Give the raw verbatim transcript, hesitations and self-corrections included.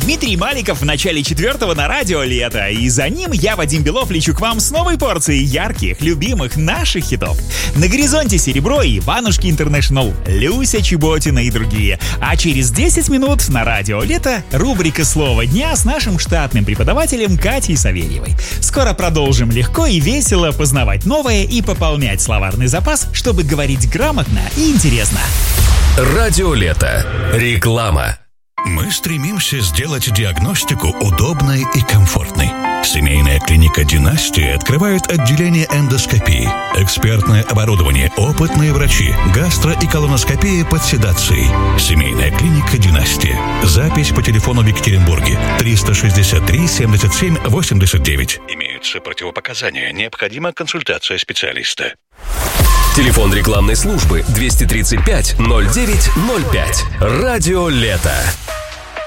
Дмитрий Маликов в начале четвертого на радио «Лето». И за ним я, Вадим Белов, лечу к вам с новой порцией ярких, любимых наших хитов. На горизонте «Серебро» и «Иванушки Интернешнл», Люся Чеботина и другие. А через десять минут на радио «Лето» рубрика «Слово дня» с нашим штатным преподавателем Катей Савельевой. Скоро продолжим легко и весело познавать новое и пополнять словарный запас, чтобы говорить грамотно и интересно. Радио «Лето». Реклама. Мы стремимся сделать диагностику удобной и комфортной. Семейная клиника «Династия» открывает отделение эндоскопии, экспертное оборудование, опытные врачи, гастро- и колоноскопия под седацией. Семейная клиника «Династия». Запись по телефону в Екатеринбурге триста шестьдесят три семьдесят семь восемьдесят девять. Имеются противопоказания. Необходима консультация специалиста. Телефон рекламной службы двести тридцать пять ноль девять ноль пять. Радио «Лето».